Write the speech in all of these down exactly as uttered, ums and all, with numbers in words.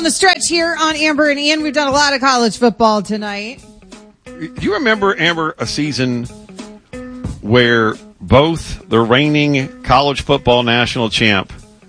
the stretch here on Amber and Ian. We've done a lot of college football tonight. Do you remember, Amber, a season where both the reigning college football national champ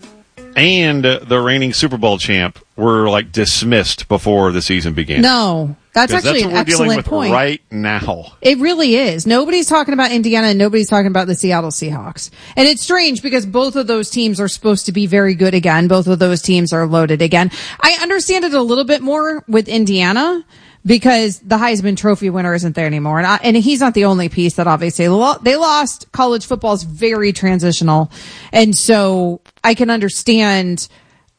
and the reigning Super Bowl champ were like dismissed before the season began? No, that's actually that's an what we're excellent dealing with point. Right now, it really is. Nobody's talking about Indiana and nobody's talking about the Seattle Seahawks. And it's strange because both of those teams are supposed to be very good again. Both of those teams are loaded again. I understand it a little bit more with Indiana because the Heisman Trophy winner isn't there anymore. And, I, and he's not the only piece that obviously lo- they lost. College football is very transitional. And so I can understand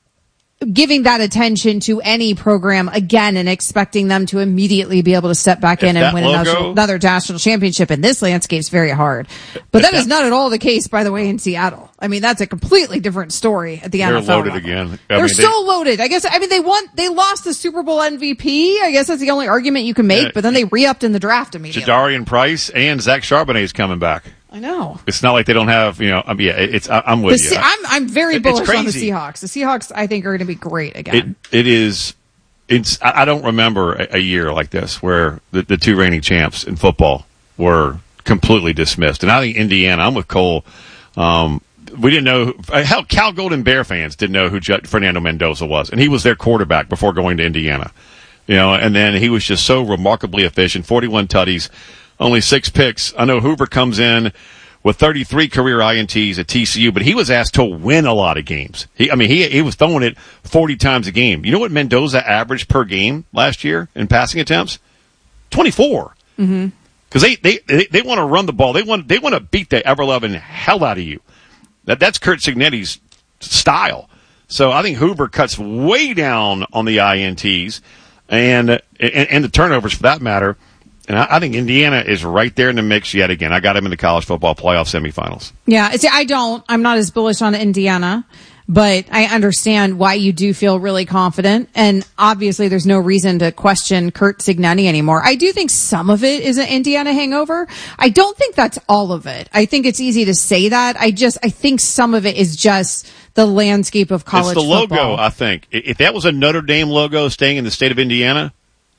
giving that attention to any program again and expecting them to immediately be able to step back If in and that win logo, another, another national championship in this landscape is very hard. But that, that is not at all the case, by the way, in Seattle. I mean, that's a completely different story at the they're N F L loaded level. again. I They're mean, so they, loaded. I guess, I mean, they won, they lost the Super Bowl M V P. I guess that's the only argument you can make, Yeah, but then they re-upped in the draft immediately. Jadarian Price and Zach Charbonnet is coming back. I know. It's not like they don't have, you know, um, yeah, it's, I, I'm with The you. Se- I'm, I'm very It- it's bullish on the crazy. Seahawks. The Seahawks, I think, are going to be great It, again. it is, it's, I I don't remember a, a year like this where the, the two reigning champs in football were completely dismissed. And I think Indiana, I'm with Cole, um, we didn't know, hell, Cal Golden Bear fans didn't know who J- Fernando Mendoza was. And he was their quarterback before going to Indiana. You know, and then he was just so remarkably efficient, forty-one tutties, only six picks. I know Hoover comes in with thirty-three career I N Ts at T C U, but he was asked to win a lot of games. He, I mean, he he was throwing it forty times a game. You know what Mendoza averaged per game last year in passing attempts? twenty-four. Mm-hmm. Because they, they, they, they want to run the ball. They want they want to beat the ever-loving hell out of you. That That's Kurt Cignetti's style. So I think Hoover cuts way down on the I N Ts and, and, and the turnovers for that matter. And I, I think Indiana is right there in the mix yet again. I got them in the college football playoff semifinals. Yeah, see, I don't. I'm not as bullish on Indiana, but I understand why you do feel really confident. And obviously, there's no reason to question Kurt Cignetti anymore. I do think some of it is an Indiana hangover. I don't think that's all of it. I think it's easy to say that. I just, I think some of it is just the landscape of college football. It's the football. logo, I think. If that was a Notre Dame logo staying in the state of Indiana,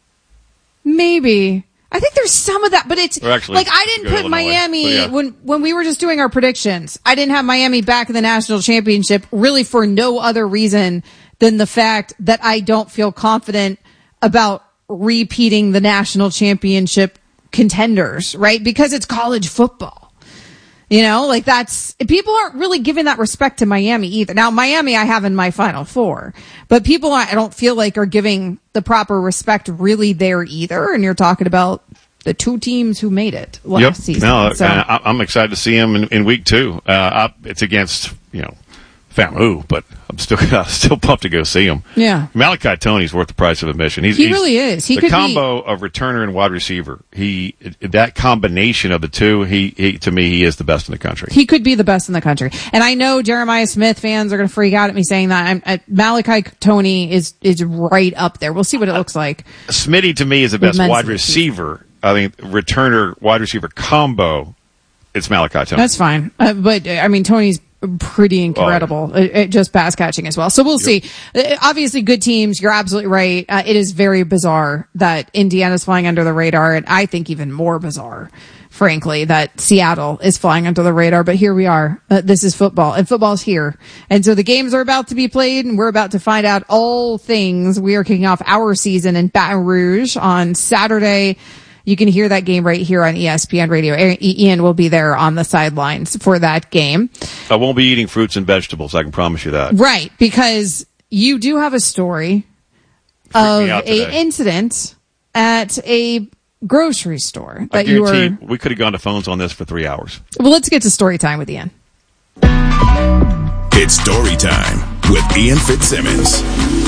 maybe. I think there's some of that, but it's actually, like I didn't put Illinois, Miami yeah. when when we were just doing our predictions. I didn't have Miami back in the national championship really for no other reason than the fact that I don't feel confident about repeating the national championship contenders, right? Because it's college football. You know, like that's, people aren't really giving that respect to Miami either. Now, Miami I have in my Final Four, but people I don't feel like are giving the proper respect really there either. And you're talking about the two teams who made it last yep. season. No, so. and I, I'm excited to see him in, in week two. Uh, I, it's against, you know, FAMU, but I'm still still pumped to go see him. Yeah. Malachi Tony's worth the price of admission. He's, He he's, really is. He the could combo of returner and wide receiver. He that combination of the two. He, he to me, he is the best in the country. He could be the best in the country. And I know Jeremiah Smith fans are going to freak out at me saying that. I'm, I, Malachi Tony is is right up there. We'll see what it looks like. Smitty to me is the best men's wide league. receiver. I think returner wide receiver combo. It's Malachi Tony. That's fine. Uh, but, uh, I mean, Tony's pretty incredible Oh, yeah. uh, uh, just pass catching as well. So we'll Yep. see. Uh, obviously, good teams. You're absolutely right. Uh, it is very bizarre that Indiana's flying under the radar, and I think even more bizarre, frankly, that Seattle is flying under the radar. But here we are. Uh, this is football, and football's here. And so the games are about to be played, and we're about to find out all things. We are kicking off our season in Baton Rouge on Saturday. You can hear that game right here on E S P N Radio. Ian will be there on the sidelines for that game. I won't be eating fruits and vegetables. I can promise you that. Right, because you do have a story Freaked me of out a today. incident at a grocery store I that you were. guarantee we could have gone to phones on this for three hours. Well, let's get to story time with Ian. It's story time with Ian Fitzsimmons.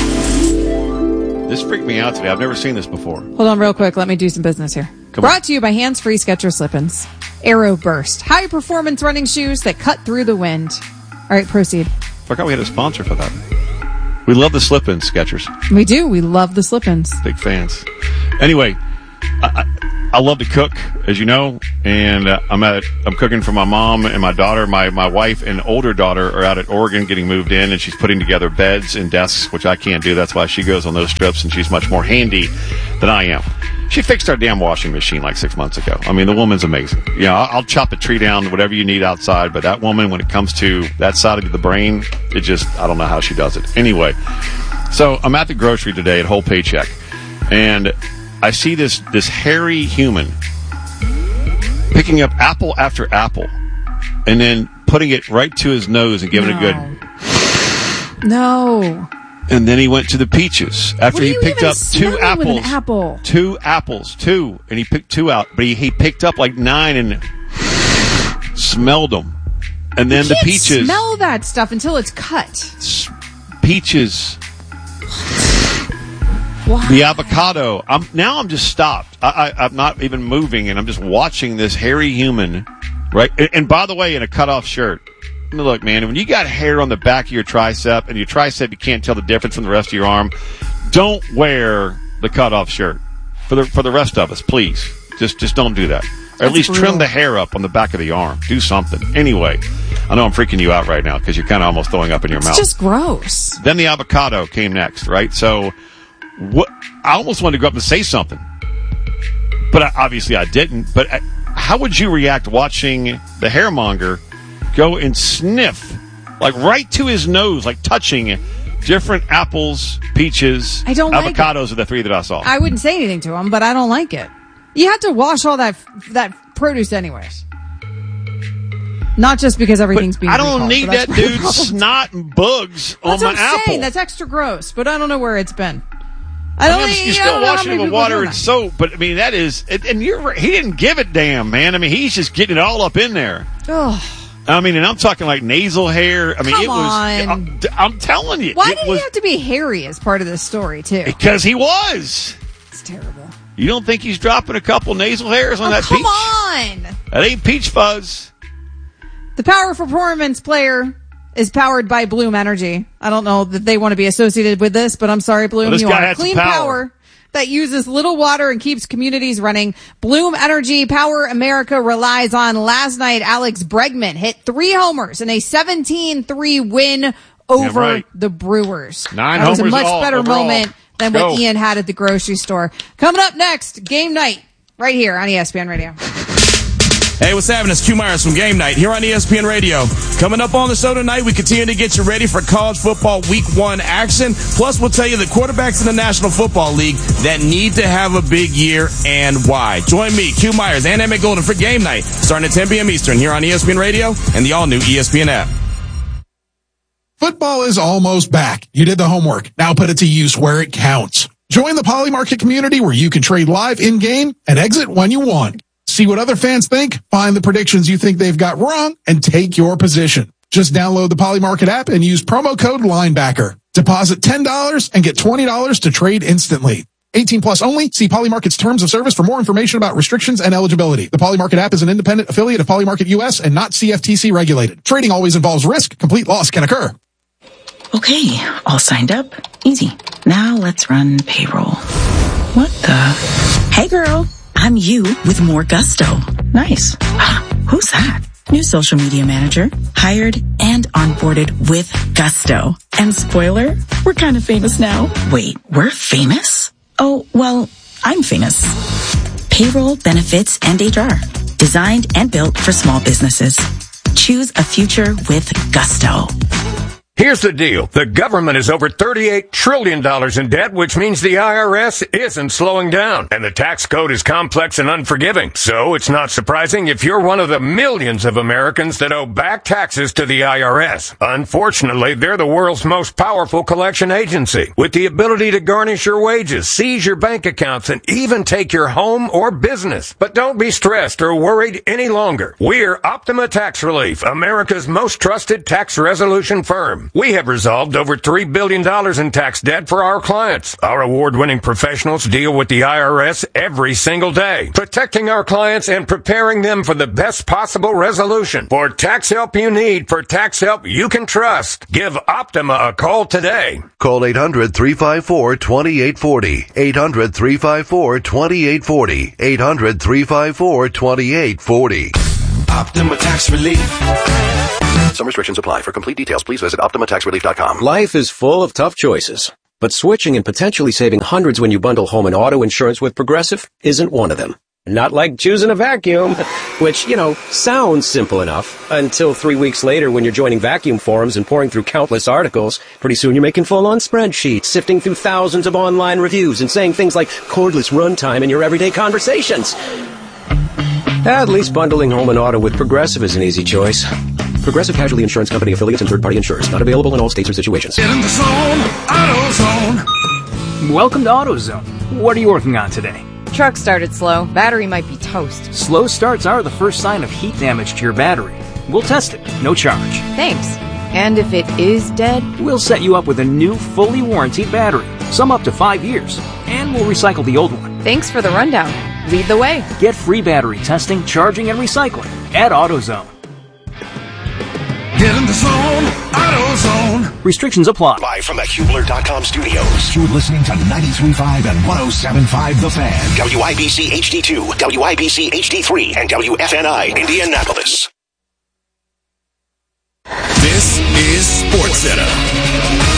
This freaked me out today. I've never seen this before. Hold on real quick. Let me do some business here. Come Brought on. to you by Hands Free Skechers Slip-ins. Aero Burst. High performance running shoes that cut through the wind. All right, proceed. I forgot we had a sponsor for that. We love the slip-in Skechers. We do. We love the slip-ins. Big fans. Anyway, I, I, I love to cook, as you know, and uh, I'm at I'm cooking for my mom and my daughter. My my wife and older daughter are out at Oregon getting moved in, and she's putting together beds and desks, which I can't do. That's why she goes on those trips, and she's much more handy than I am. She fixed our damn washing machine like six months ago. I mean, the woman's amazing. You know, I'll, I'll chop a tree down, whatever you need outside, but that woman, when it comes to that side of the brain, it just, I don't know how she does it. Anyway, so I'm at the grocery today at Whole Paycheck, and I see this, this hairy human picking up apple after apple and then putting it right to his nose and giving no. it a good... No. And then he went to the peaches after he picked up two apples. With an apple? Two apples, two. And he picked two out. But he, he picked up like nine and smelled them. And then you the can't peaches. Smell that stuff until it's cut. Peaches. Why? The avocado. I'm now I'm just stopped. I, I, I'm not even moving, and I'm just watching this hairy human. Right. And, and by the way, in a cutoff shirt. Look, man, when you got hair on the back of your tricep and your tricep, you can't tell the difference from the rest of your arm. Don't wear the cutoff shirt for the for the rest of us, please. Just just don't do that. Or That's at least brutal. trim the hair up on the back of the arm. Do something. Anyway, I know I'm freaking you out right now because you're kind of almost throwing up in your It's mouth. just gross. Then the avocado came next, right? So, what? I almost wanted to go up and say something, but I, obviously I didn't. But I, how would you react watching the hairmonger go and sniff, like right to his nose, like touching different apples, peaches, I don't like avocados it. are the three that I saw. I wouldn't say anything to him, but I don't like it. You have to wash all that that produce anyways. Not just because everything's But being I don't recalled, need but that's that my dude's problem. snot and bugs on That's my what I'm apple. saying. That's extra gross, but I don't know where it's been. I I don't mean, think- you're I still don't know how washing many it with people are water doing and that. soap, but I mean that is, and you're right, he didn't give it damn, man. I mean he's just getting it all up in there. Ugh. I mean, and I'm talking like nasal hair. I mean, Come it was. on. I'm, I'm telling you, Why it did was he have to be hairy as part of this story too? because he was. It's terrible. You don't think he's dropping a couple nasal hairs on Oh, that come peach? on! That ain't peach fuzz. The Power Performance player is powered by Bloom Energy. I don't know that they want to be associated with this, but I'm sorry, Bloom. Well, this you guy are had some clean power. power that uses little water and keeps communities running. Bloom Energy Power America relies on. Last night, Alex Bregman hit three homers in a seventeen three win over right. the Brewers. Nine that was a homers much all- better overall. moment than Let's what go. Ian had at the grocery store. Coming up next, game night right here on E S P N Radio. Hey, what's happening? It's Q Myers from Game Night here on E S P N Radio. Coming up on the show tonight, we continue to get you ready for college football week one action. Plus, we'll tell you the quarterbacks in the National Football League that need to have a big year and why. Join me, Q Myers, and Emmett Golden for Game Night, starting at ten p.m. Eastern here on E S P N Radio and the all-new E S P N app. Football is almost back. You did the homework. Now put it to use where it counts. Join the Poly Market community where you can trade live in-game and exit when you want. See what other fans think, find the predictions you think they've got wrong, and take your position. Just download the Poly Market app and use promo code Linebacker. Deposit ten dollars and get twenty dollars to trade instantly. eighteen plus only. See Poly Market's terms of service for more information about restrictions and eligibility. The Poly Market app is an independent affiliate of Poly Market U S and not C F T C regulated. Trading always involves risk. Complete loss can occur. Okay, all signed up. Easy. Now let's run payroll. What the? Hey girl, I'm you with more gusto. Nice. Who's that? New social media manager, hired and onboarded with gusto. And spoiler, we're kind of famous now. Wait, we're famous? Oh, well, I'm famous. Payroll, benefits, and H R. Designed and built for small businesses. Choose a future with gusto. Here's the deal. The government is over thirty-eight trillion dollars in debt, which means the I R S isn't slowing down. And the tax code is complex and unforgiving. So it's not surprising if you're one of the millions of Americans that owe back taxes to the I R S. Unfortunately, they're the world's most powerful collection agency, with the ability to garnish your wages, seize your bank accounts, and even take your home or business. But don't be stressed or worried any longer. We're Optima Tax Relief, America's most trusted tax resolution firm. We have resolved over three billion dollars in tax debt for our clients. Our award-winning professionals deal with the I R S every single day, protecting our clients and preparing them for the best possible resolution. For tax help you need, for tax help you can trust, give Optima a call today. Call eight hundred, three five four, two eight four zero. eight hundred, three five four, two eight four zero. eight hundred, three five four, two eight four zero. Optima Tax Relief. Some restrictions apply. For complete details, please visit optima tax relief dot com. Life is full of tough choices, but switching and potentially saving hundreds when you bundle home and auto insurance with Progressive isn't one of them. Not like choosing a vacuum, which, you know, sounds simple enough until three weeks later when you're joining vacuum forums and pouring through countless articles. Pretty soon you're making full-on spreadsheets, sifting through thousands of online reviews and saying things like cordless runtime in your everyday conversations. At least bundling home and auto with Progressive is an easy choice. Progressive Casualty Insurance Company affiliates and third-party insurers. Not available in all states or situations. Get in the zone, AutoZone. Welcome to AutoZone. What are you working on today? Truck started slow. Battery might be toast. Slow starts are the first sign of heat damage to your battery. We'll test it. No charge. Thanks. And if it is dead? We'll set you up with a new, fully warranted battery. Some up to five years. And we'll recycle the old one. Thanks for the rundown. Lead the way. Get free battery testing, charging, and recycling at AutoZone. Get in the zone, AutoZone. Restrictions apply. Live from the Hubler dot com studios. You're listening to ninety-three point five and one oh seven point five The Fan. W I B C H D two, W I B C H D three, and W F N I Indianapolis. This is SportsCenter.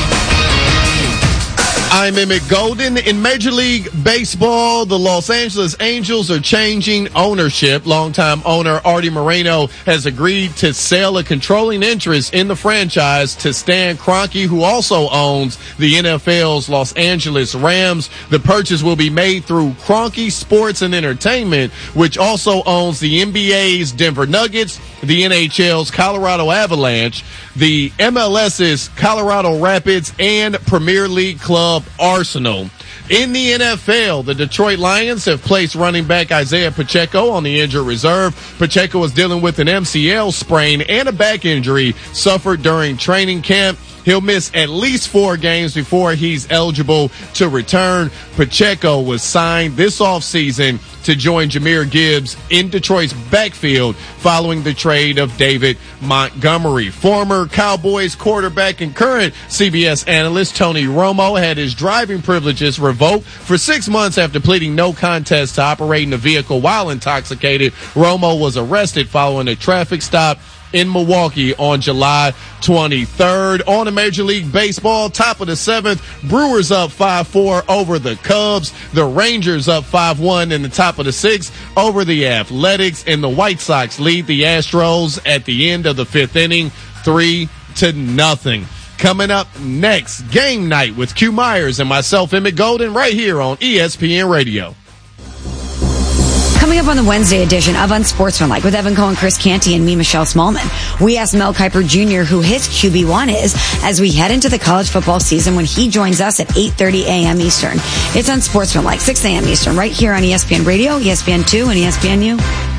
I'm Emmett Golden. In Major League Baseball, the Los Angeles Angels are changing ownership. Longtime owner Artie Moreno has agreed to sell a controlling interest in the franchise to Stan Kroenke, who also owns the N F L's Los Angeles Rams. The purchase will be made through Kroenke Sports and Entertainment, which also owns the N B A's Denver Nuggets, the N H L's Colorado Avalanche, the M L S's Colorado Rapids, and Premier League club Arsenal. In the N F L, the Detroit Lions have placed running back Isaiah Pacheco on the injured reserve. Pacheco is dealing with an M C L sprain and a back injury suffered during training camp. He'll miss at least four games before he's eligible to return. Pacheco was signed this offseason to join Jahmyr Gibbs in Detroit's backfield following the trade of David Montgomery. Former Cowboys quarterback and current C B S analyst Tony Romo had his driving privileges revoked for six months after pleading no contest to operating a vehicle while intoxicated. Romo was arrested following a traffic stop in Milwaukee on July twenty-third. On to Major League Baseball, top of the seventh, Brewers up five four over the Cubs. The Rangers up five one in the top of the sixth over the Athletics, and the White Sox lead the Astros at the end of the fifth inning, three to nothing. Coming up next, Game Night with Q Myers and myself, Emmett Golden, right here on E S P N Radio. Coming up on the Wednesday edition of Unsportsmanlike with Evan Cohen, Chris Canty, and me, Michelle Smallman, we asked Mel Kiper Junior who his Q B one is as we head into the college football season when he joins us at eight thirty a.m. Eastern. It's Unsportsmanlike, six a.m. Eastern, right here on E S P N Radio, E S P N two, and E S P N U.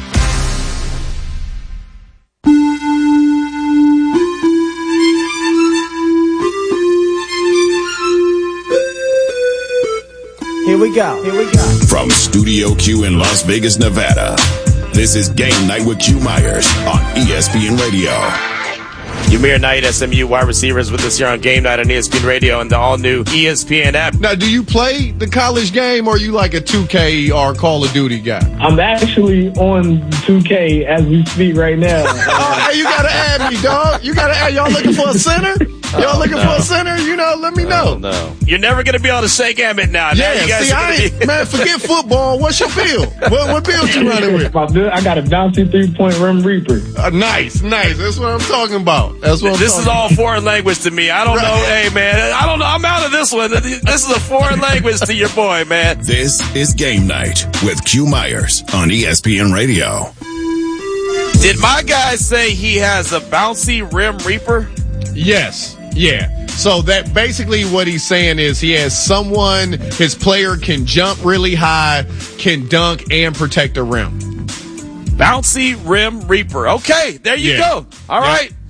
Here we go. Here we go. From Studio Q in Las Vegas, Nevada, this is Game Night with Q Myers on E S P N Radio. Yamir Knight, S M U wide receivers with us here on Game Night on E S P N Radio and the all-new E S P N app. Now, do you play the college game, or are you like a two K or Call of Duty guy? I'm actually on two K as we speak right now. Oh, hey, you gotta add me, dog. You gotta add. Y'all looking for a center? Y'all oh, looking no. for a center? You know, let me know. Oh, no. You're never going to be able to shake Emmett now. Yeah, now you guys see, I ain't, be- man, forget football. What's your build? What, what build you running with? I got a bouncy three-point rim reaper. Uh, nice, nice. That's what I'm talking about. That's what I'm This talking is all about. foreign language to me. I don't right. know. Hey, man, I don't know. I'm out of this one. This is a foreign language to your boy, man. This is Game Night with Q Myers on E S P N Radio. Did my guy say he has a bouncy rim reaper? Yes. Yeah. So that basically what he's saying is he has someone, his player can jump really high, can dunk, and protect the rim. Bouncy rim reaper. Okay, there you yeah. go. All yeah. right.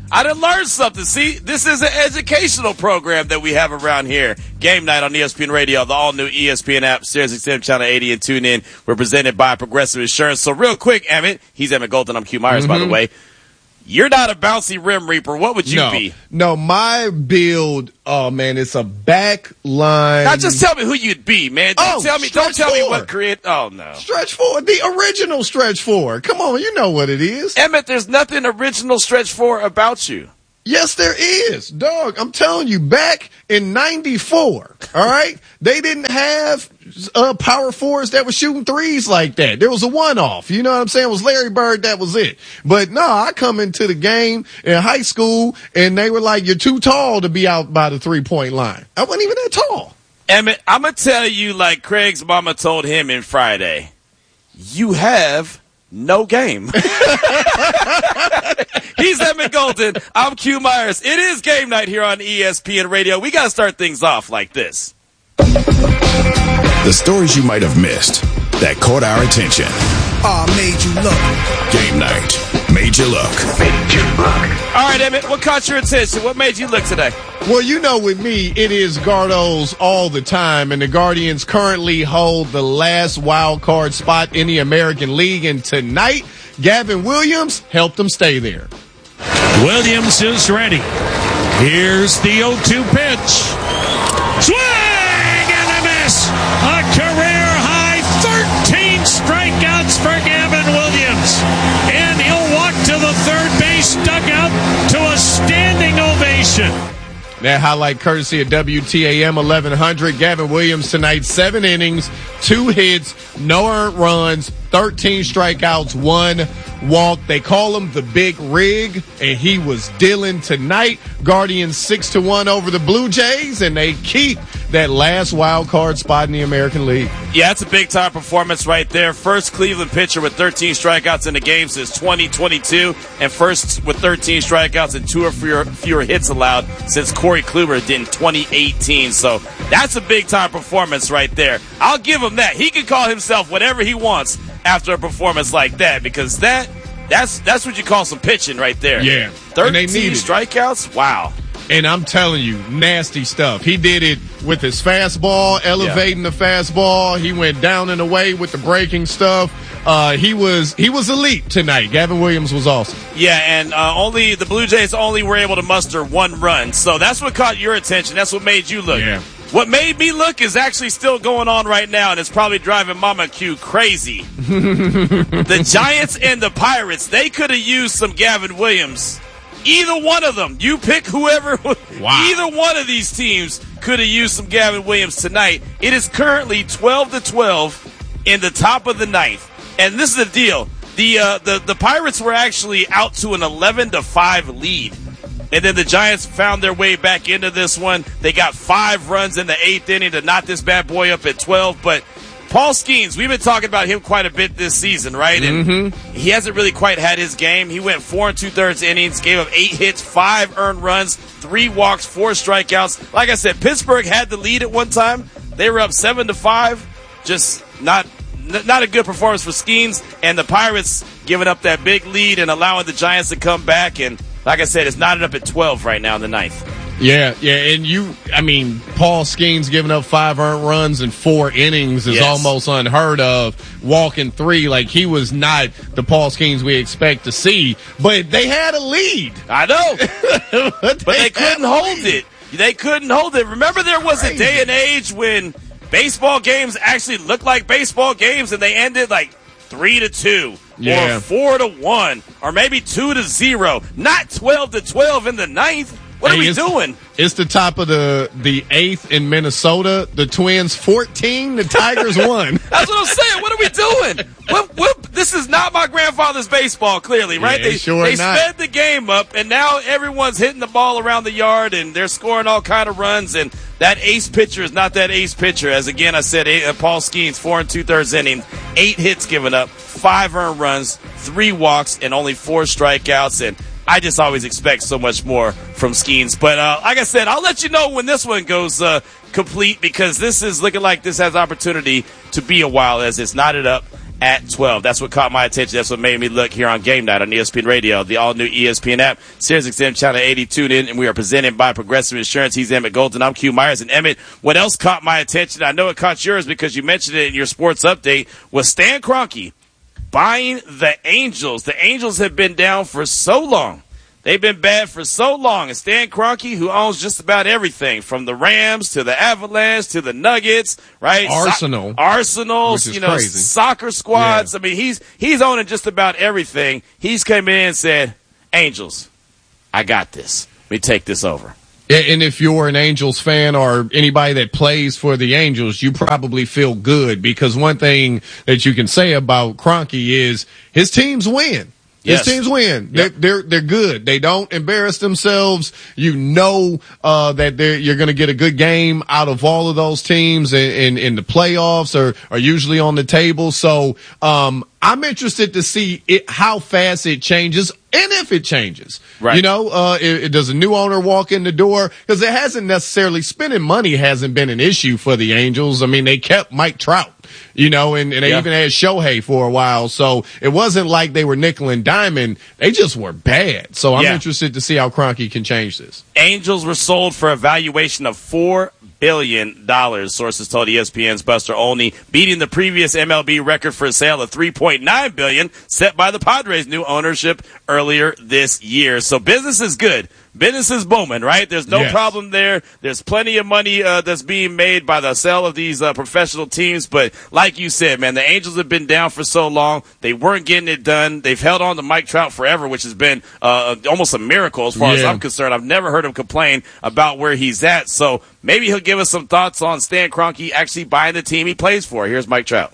I done learned something. See, this is an educational program that we have around here. Game Night on E S P N Radio, the all-new E S P N app, Sirius X M Channel eighty, and tune in. We're presented by Progressive Insurance. So real quick, Emmett, he's Emmett Golden, I'm Q Myers, mm-hmm. by the way. You're not a bouncy rim reaper. What would you no, be? No, my build, oh, man, it's a back line. Now, just tell me who you'd be, man. Don't oh, tell me, don't tell four. me what create. Oh, no. Stretch four, the original stretch four. Come on, you know what it is. Emmett, there's nothing original stretch four about you. Yes, there is. Dog, I'm telling you, back in ninety-four, all right, they didn't have uh, power fours that were shooting threes like that. There was a one-off. You know what I'm saying? It was Larry Bird, that was it. But, no, I come into the game in high school, and they were like, you're too tall to be out by the three-point line. I wasn't even that tall. Emmett, I'm going to tell you like Craig's mama told him in Friday, you have no game. He's Emmett Golden. I'm Q Myers. It is game night here on E S P N Radio. We got to start things off like this. The stories you might have missed that caught our attention. Oh, made you look. Game night. Made you look. Made you look. All right, Emmett, what caught your attention? What made you look today? Well, you know, with me, it is Gardo's all the time, and the Guardians currently hold the last wild card spot in the American League, and tonight, Gavin Williams helped them stay there. Williams is ready. Here's the oh two pitch. Swing and a miss. A career-high thirteen strikeouts for Gavin Williams. And he'll walk to the third base dugout to a standing ovation. That highlight courtesy of W T A M eleven hundred. Gavin Williams tonight, seven innings, two hits, no earned runs, thirteen strikeouts, one walk. They call him the Big Rig, and he was dealing tonight. Guardians six to one over the Blue Jays, and they keep that last wild card spot in the American League. Yeah, it's a big-time performance right there. First Cleveland pitcher with thirteen strikeouts in the game since twenty twenty-two, and first with thirteen strikeouts and two or fewer, fewer hits allowed since Corey Kluber did in twenty eighteen. So that's a big-time performance right there. I'll give him that. He can call himself whatever he wants after a performance like that, because that that's that's what you call some pitching right there. Yeah. thirteen strikeouts? Wow. And I'm telling you, nasty stuff. He did it with his fastball, elevating yeah. the fastball. He went down and away with the breaking stuff. Uh, he was he was elite tonight. Gavin Williams was awesome. Yeah, and uh, only the Blue Jays only were able to muster one run. So that's what caught your attention. That's what made you look. Yeah. What made me look is actually still going on right now, and it's probably driving Mama Q crazy. The Giants and the Pirates, they could have used some Gavin Williams. Either one of them. You pick whoever. Wow. Either one of these teams could have used some Gavin Williams tonight. It is currently twelve to twelve in the top of the ninth. And this is the deal. The, uh, the, the Pirates were actually out to an eleven to five lead. And then the Giants found their way back into this one. They got five runs in the eighth inning to knock this bad boy up at twelve. But Paul Skeens, we've been talking about him quite a bit this season, right? And mm-hmm. he hasn't really quite had his game. He went four and two-thirds innings, gave up eight hits, five earned runs, three walks, four strikeouts. Like I said, Pittsburgh had the lead at one time. They were up seven to five. Just not not a good performance for Skeens. And the Pirates giving up that big lead and allowing the Giants to come back. And like I said, it's knotted up at twelve right now in the ninth. Yeah, yeah, and you, I mean, Paul Skeens giving up five earned runs in four innings is yes. almost unheard of. Walking three, like he was not the Paul Skeens we expect to see. But they had a lead. I know. but, but they, they couldn't hold it. They couldn't hold it. Remember there was Crazy. a day and age when baseball games actually looked like baseball games and they ended like three to two. Yeah. Or four to one. Or maybe two to zero. Not twelve to twelve in the ninth. What hey, are we it's, doing? It's the top of the, the eighth in Minnesota. The Twins fourteen, the Tigers one. That's what I'm saying. What are we doing? What, what, this is not my grandfather's baseball, clearly, right? Yeah, they sure they not. sped the game up, and now everyone's hitting the ball around the yard, and they're scoring all kind of runs, and that ace pitcher is not that ace pitcher. As, again, I said, eight, uh, Paul Skeens, four and two-thirds inning, eight hits given up, five earned runs, three walks, and only four strikeouts, and I just always expect so much more from Skeens. But uh, like I said, I'll let you know when this one goes uh, complete, because this is looking like this has opportunity to be a while as it's knotted up at twelve. That's what caught my attention. That's what made me look here on Game Night on E S P N Radio, the all-new E S P N app, SiriusXM Channel eighty, tuned in, and we are presented by Progressive Insurance. He's Emmett Golden. I'm Q Myers. And Emmett, what else caught my attention? I know it caught yours because you mentioned it in your sports update, was Stan Kroenke buying the Angels. The Angels have been down for so long. They've been bad for so long. And Stan Kroenke, who owns just about everything, from the Rams to the Avalanche to the Nuggets, right? Arsenal. So- Arsenals, you know, crazy. soccer squads. Yeah. I mean, he's he's owning just about everything. He's come in and said, Angels, I got this. Let me take this over. And if you're an Angels fan or anybody that plays for the Angels, you probably feel good because one thing that you can say about Kroenke is his teams win. Yes. His teams win. Yep. They're, they're they're good. They don't embarrass themselves. You know uh, that they're, you're going to get a good game out of all of those teams, and in, in, in the playoffs are are usually on the table. So um, I'm interested to see it, how fast it changes. And if it changes, right. You know, uh, it, it, does a new owner walk in the door? Because it hasn't necessarily, spending money hasn't been an issue for the Angels. I mean, they kept Mike Trout, you know, and, and they yeah. even had Shohei for a while. So it wasn't like they were nickel and diamond. They just were bad. So I'm yeah. interested to see how Kroenke can change this. Angels were sold for a valuation of four billion dollars, sources told E S P N's Buster Olney, beating the previous M L B record for a sale of three point nine billion dollars set by the Padres' new ownership earlier this year. So business is good. Business is booming, right? There's no yes. problem there. There's plenty of money uh, that's being made by the sale of these uh, professional teams. But like you said, man, the Angels have been down for so long. They weren't getting it done. They've held on to Mike Trout forever, which has been uh, almost a miracle as far yeah. as I'm concerned. I've never heard him complain about where he's at. So maybe he'll give us some thoughts on Stan Kroenke actually buying the team he plays for. Here's Mike Trout.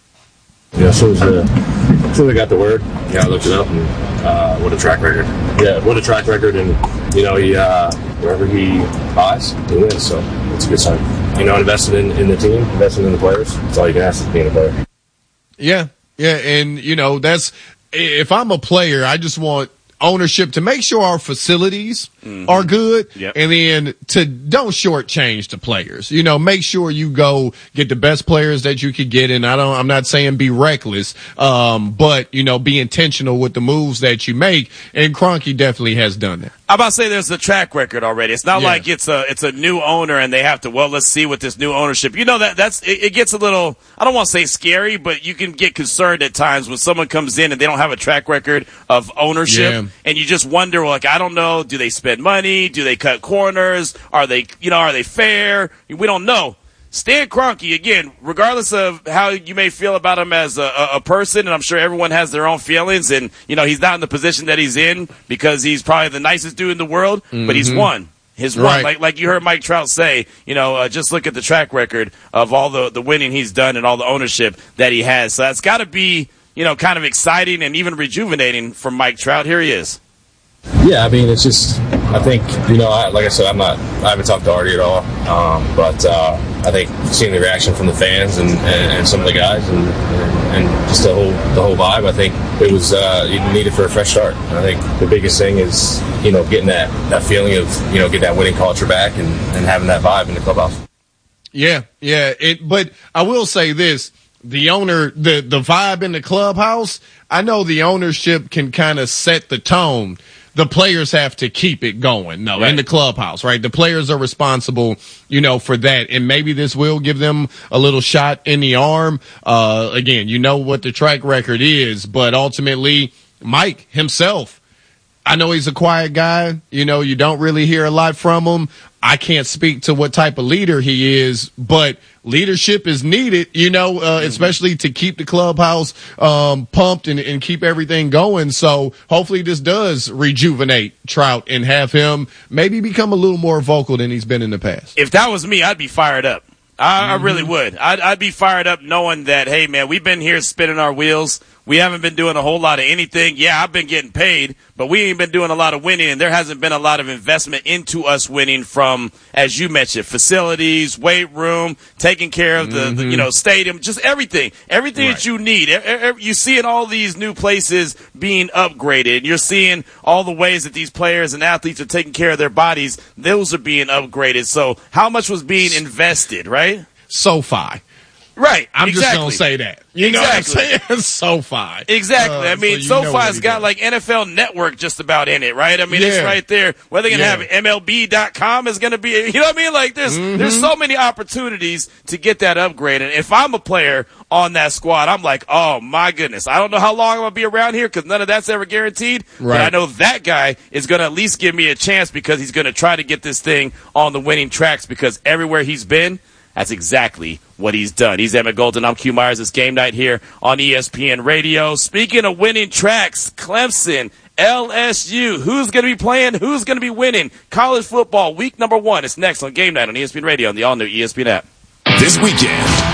Yeah, so as soon as I got the word, yeah, I looked it up, and uh, what a track record. Yeah, what a track record, and, you know, he uh, wherever he buys, he wins, so it's a good sign. You know, invested in, in the team, invested in the players, that's all you can ask is being a player. Yeah, yeah, and, you know, that's, if I'm a player, I just want ownership to make sure our facilities mm-hmm. are good, yep. and then to don't shortchange the players. You know, make sure you go get the best players that you could get. And I don't, I'm not saying be reckless, um, but you know, be intentional with the moves that you make. And Kroenke definitely has done that. I'm about to say there's a track record already. It's not yeah. like it's a it's a new owner and they have to, well, let's see what this new ownership. You know, that that's it, it gets a little, I don't want to say scary, but you can get concerned at times when someone comes in and they don't have a track record of ownership. Yeah. And you just wonder, like, I don't know, do they spend money? Do they cut corners? Are they, you know, are they fair? We don't know. Stan Kroenke, again, regardless of how you may feel about him as a, a person, and I'm sure everyone has their own feelings, and, you know, he's not in the position that he's in because he's probably the nicest dude in the world, mm-hmm. but he's won. His right. one, like like you heard Mike Trout say, you know, uh, just look at the track record of all the, the winning he's done and all the ownership that he has. So that's got to be, you know, kind of exciting and even rejuvenating for Mike Trout. Here he is. Yeah, I mean, it's just, I think, you know, I, like I said, I'm not, I haven't talked to Artie at all, um, but uh, I think seeing the reaction from the fans and, and, and some of the guys and, and, and just the whole the whole vibe, I think it was uh, you needed for a fresh start. And I think the biggest thing is, you know, getting that, that feeling of, you know, get that winning culture back and, and having that vibe in the clubhouse. Yeah, yeah, it, but I will say this. The owner, the, the vibe in the clubhouse, I know the ownership can kind of set the tone. The players have to keep it going, no, right. in the clubhouse, right? The players are responsible, you know, for that. And maybe this will give them a little shot in the arm. Uh, again, you know what the track record is, but ultimately, Mike himself, I know he's a quiet guy. You know, you don't really hear a lot from him. I can't speak to what type of leader he is, but leadership is needed, you know, uh, mm-hmm. especially to keep the clubhouse um, pumped and, and keep everything going. So hopefully this does rejuvenate Trout and have him maybe become a little more vocal than he's been in the past. If that was me, I'd be fired up. I, mm-hmm. I really would. I'd, I'd be fired up knowing that, hey, man, we've been here spinning our wheels. We haven't been doing a whole lot of anything. Yeah, I've been getting paid, but we ain't been doing a lot of winning, and there hasn't been a lot of investment into us winning from, as you mentioned, facilities, weight room, taking care of the, mm-hmm. the you know, stadium, just everything. Everything right. that you need. You're seeing all these new places being upgraded. You're seeing all the ways that these players and athletes are taking care of their bodies. Those are being upgraded. So how much was being invested, right? SoFi. Right. I'm exactly. just going to say that. You know exactly. what I'm saying? SoFi. Exactly. Uh, I mean, so SoFi's got like N F L Network just about in it, right? I mean, yeah. it's right there. Whether they're going to yeah. have M L B dot com is going to be, you know what I mean? Like, there's mm-hmm. there's so many opportunities to get that upgrade. And if I'm a player on that squad, I'm like, oh, my goodness. I don't know how long I'm going to be around here because none of that's ever guaranteed. Right. But I know that guy is going to at least give me a chance because he's going to try to get this thing on the winning tracks because everywhere he's been, that's exactly what he's done. He's Emmett Golden. I'm Q Myers. It's game night here on E S P N Radio. Speaking of winning tracks, Clemson, L S U. Who's going to be playing? Who's going to be winning? College football week number one. It's next on Game Night on E S P N Radio and the all-new E S P N app. This weekend,